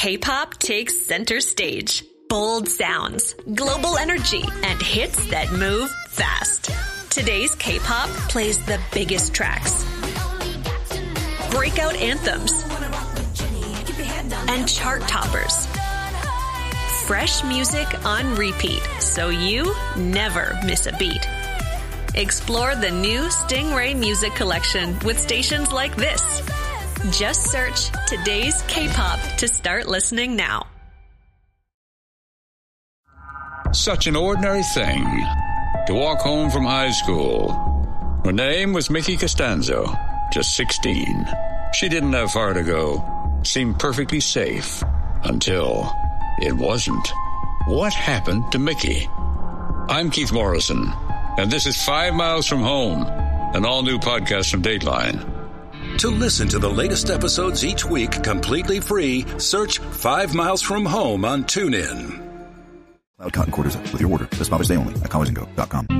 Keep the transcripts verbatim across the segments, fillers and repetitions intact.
K-pop takes center stage. Bold sounds, global energy, and hits that move fast. Today's K-pop plays the biggest tracks, breakout anthems, and chart toppers. Fresh music on repeat, so you never miss a beat. Explore the new Stingray Music Collection with stations like this. Just search Today's K-pop to start listening now. Such an ordinary thing to walk home from high school. Her name was Mickey Costanzo, just sixteen. She didn't have far to go, seemed perfectly safe, until it wasn't. What happened to Mickey? I'm Keith Morrison, and this is Five Miles from Home, an all-new podcast from Dateline. To listen to the latest episodes each week completely free, search Five Miles from Home on TuneIn. Cloud Cotton Quarters with your order this Mother's Day only at collars and go dot com.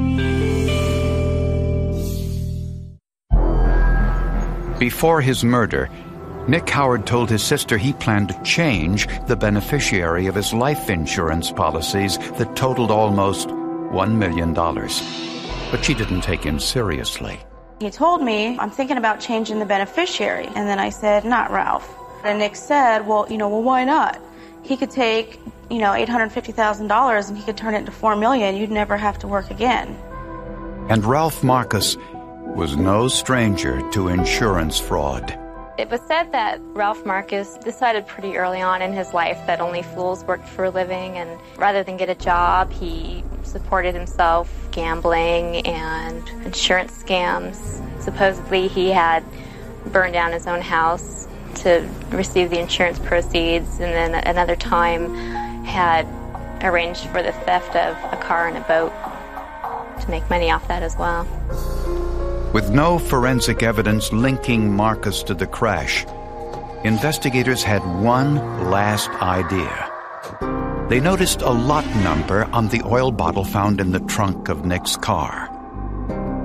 Before his murder, Nick Howard told his sister he planned to change the beneficiary of his life insurance policies that totaled almost one million dollars. But she didn't take him seriously. He told me, I'm thinking about changing the beneficiary. And then I said, not Ralph. And Nick said, well, you know, well, why not? He could take, you know, eight hundred fifty thousand dollars and he could turn it into four million dollars. You'd never have to work again. And Ralph Marcus was no stranger to insurance fraud. It was said that Ralph Marcus decided pretty early on in his life that only fools worked for a living, and rather than get a job, he supported himself gambling and insurance scams. Supposedly he had burned down his own house to receive the insurance proceeds, and then at another time had arranged for the theft of a car and a boat to make money off that as well. With no forensic evidence linking Marcus to the crash, investigators had one last idea. They noticed a lot number on the oil bottle found in the trunk of Nick's car.